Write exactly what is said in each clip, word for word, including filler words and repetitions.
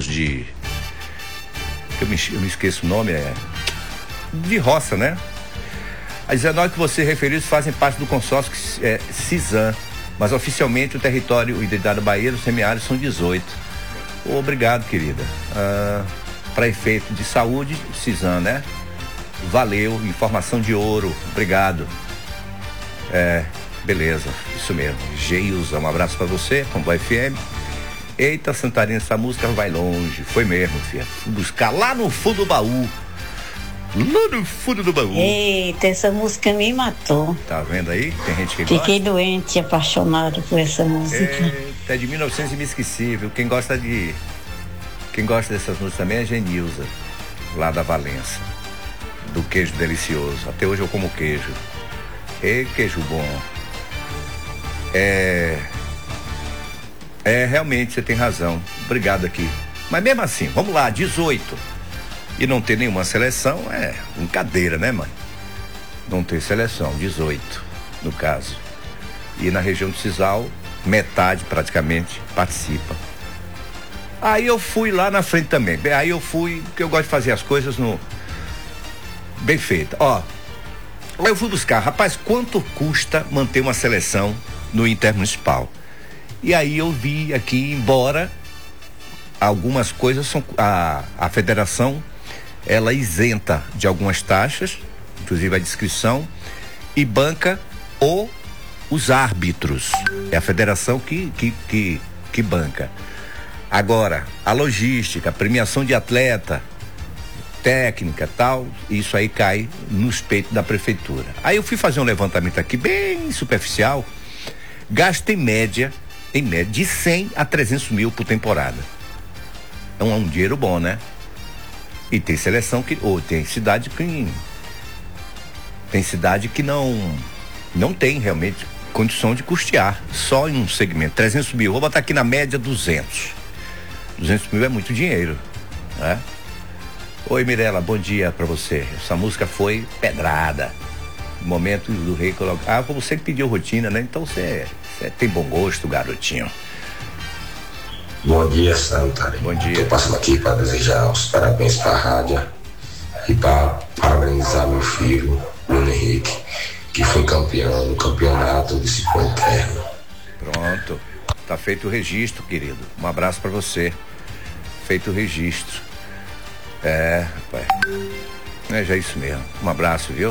produtos de... Eu me, eu me esqueço o nome, é... de roça, né? As dezenove que você referiu fazem parte do consórcio é, CISAM, mas oficialmente o território identidade da Bahia, do semiárido, são dezoito. Obrigado, querida. Ah, para efeito de saúde, CISAM, né? Valeu, informação de ouro, obrigado. É, beleza, isso mesmo. Geilza, um abraço para você, Pombo F M. Eita, Santarina, essa música vai longe. Foi mesmo, filha. Fui buscar lá no fundo do baú. Lá no fundo do baú. Eita, essa música me matou. Tá vendo aí? Tem gente que gosta. Fiquei doente, apaixonado por essa música. É, é de mil e novecentos, inesquecível. Quem gosta de... Quem gosta dessas músicas também é Genilza, lá da Valença. Do queijo delicioso. Até hoje eu como queijo. E queijo bom. É... É, realmente, você tem razão. Obrigado aqui. Mas mesmo assim, vamos lá, dezoito. E não ter nenhuma seleção é brincadeira, né, mãe? Não ter seleção, dezoito, no caso. E na região do Cisal, metade praticamente participa. Aí eu fui lá na frente também. Aí eu fui, porque eu gosto de fazer as coisas no... bem feita. Ó, aí eu fui buscar, rapaz, quanto custa manter uma seleção no Intermunicipal? E aí eu vi aqui, embora algumas coisas são... A, a federação, ela isenta de algumas taxas, inclusive a inscrição, e banca ou os árbitros. É a federação que, que, que, que banca. Agora, a logística, a premiação de atleta, técnica, tal, isso aí cai nos peitos da prefeitura. Aí eu fui fazer um levantamento aqui bem superficial, gasto em média, em média, de cem a trezentos mil por temporada. É um, um dinheiro bom, né? E tem seleção que, ou tem cidade que tem cidade que não não tem realmente condição de custear, só em um segmento, trezentos mil, vou botar aqui na média duzentos. duzentos mil é muito dinheiro, né? Oi, Mirela, bom dia pra você. Essa música foi pedrada. Momento do rei colocar. Ah, você que pediu rotina, né? Então você, você tem bom gosto, garotinho. Bom dia, Santa. Bom dia. Tô passando aqui para desejar os parabéns para a rádio e para parabenizar meu filho, Bruno Henrique, que foi campeão no campeonato de ciclo interno. Pronto. Tá feito o registro, querido. Um abraço para você. Feito o registro. É, rapaz. É já isso mesmo. Um abraço, viu?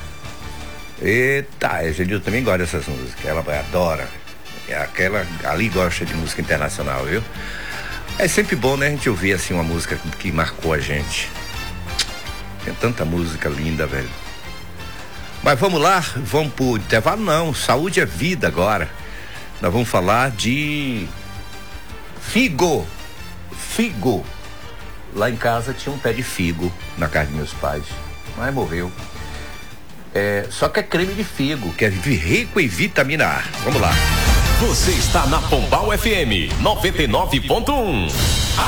Eita, a Genil também gosta dessas músicas. Ela adora. É aquela ali gosta de música internacional, viu? É sempre bom, né? A gente ouvir assim uma música que marcou a gente. Tem tanta música linda, velho. Mas vamos lá, vamos pro intervalo? Não, saúde é vida agora. Nós vamos falar de figo. Figo. Lá em casa tinha um pé de figo na casa de meus pais, mas morreu. É, só que é creme de figo, que é rico em vitamina A. Vamos lá. Você está na Pombal F M noventa e nove ponto um. A